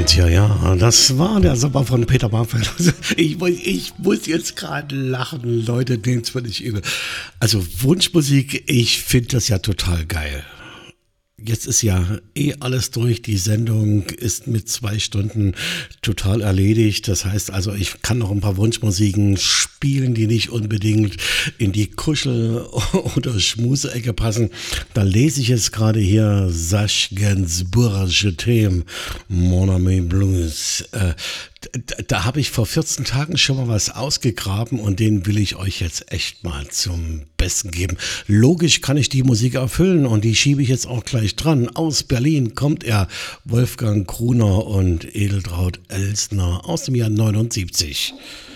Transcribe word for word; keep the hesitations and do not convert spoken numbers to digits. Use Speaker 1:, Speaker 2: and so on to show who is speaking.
Speaker 1: Tja, ja, das war der Sommer von Peter Maffay. Ich, muss- ich muss jetzt gerade lachen, Leute, nehmt's mir nicht übel. Also Wunschmusik, ich finde das ja total geil. Jetzt ist ja eh alles durch. Die Sendung ist mit zwei Stunden total erledigt. Das heißt also, ich kann noch ein paar Wunschmusiken spielen, die nicht unbedingt in die Kuschel- oder Schmuseecke passen. Da lese ich jetzt gerade hier Serge Gainsbourg, Je t'aime, Mon ami Blues. Äh, da da habe ich vor vierzehn Tagen schon mal was ausgegraben und den will ich euch jetzt echt mal zum Besten geben. Logisch kann ich die Musik erfüllen und die schiebe ich jetzt auch gleich dran. Aus Berlin kommt er, Wolfgang Gruner und Edeltraud Elsner aus dem Jahr neunundsiebzig.